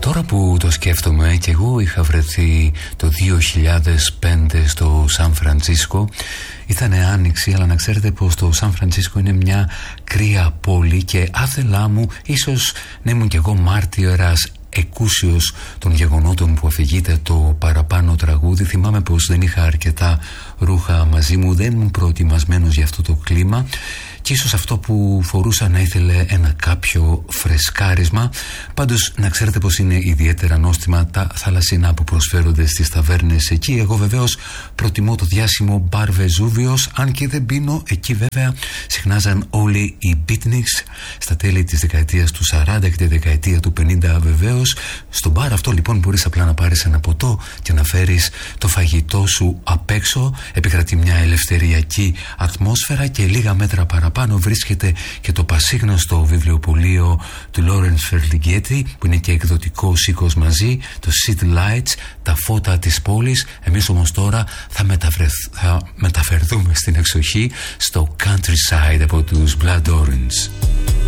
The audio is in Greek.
Τώρα που το σκέφτομαι, και εγώ είχα βρεθεί το 2005 στο Σαν Φρανσίσκο. Ήταν άνοιξη, αλλά να ξέρετε πως το Σαν Φρανσίσκο είναι μια κρύα πόλη και άθελά μου ίσως να ήμουν κι εγώ μάρτυρας εκούσιος των γεγονότων που αφηγείται το παραπάνω τραγούδι. Θυμάμαι πως δεν είχα αρκετά ρούχα μαζί μου, δεν ήμουν προετοιμασμένος για αυτό το κλίμα και ίσως αυτό που φορούσα να ήθελε ένα κάποιο φρεσκάρισμα. Πάντως να ξέρετε πως είναι ιδιαίτερα νόστιμα τα θαλασσινά που προσφέρονται στις ταβέρνες εκεί. Εγώ βεβαίως προτιμώ το διάσημο μπαρ Βεζούβιος, αν και δεν πίνω. Εκεί βέβαια συχνάζαν όλοι οι beatniks στα τέλη της δεκαετίας του 40 και τη δεκαετία του 50 βεβαίως. Στο μπαρ αυτό λοιπόν μπορείς απλά να πάρεις ένα ποτό και να φέρεις το φαγητό σου απ' έξω. Επικρατεί μια ελευθεριακή ατμόσφαιρα και λίγα μέτρα παραπάνω βρίσκεται και το πασίγνωστο βιβλιοπωλείο του Lawrence Ferlinghetti, που είναι και εκδοτικό οίκος μαζί, το City Lights, τα φώτα της πόλης. Εμείς όμως τώρα θα μεταφερθούμε στην εξοχή, στο countryside από τους Blood Orange.